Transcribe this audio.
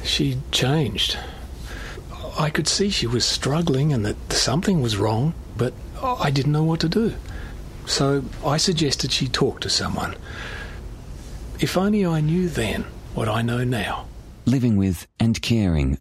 She changed. I could see she was struggling and that something was wrong, but I didn't know what to do. So I suggested she talk to someone. If only I knew then what I know now. Living with and caring